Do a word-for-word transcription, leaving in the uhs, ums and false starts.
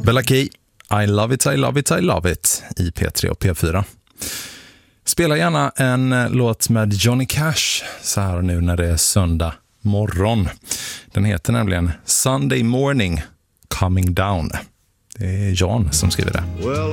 Bella Key, I love it, I love it, I love it i P tre och P fyra. Spela gärna en låt med Johnny Cash så här nu när det är söndag morgon. Den heter nämligen Sunday Morning Coming Down. Det är Jan som skriver det.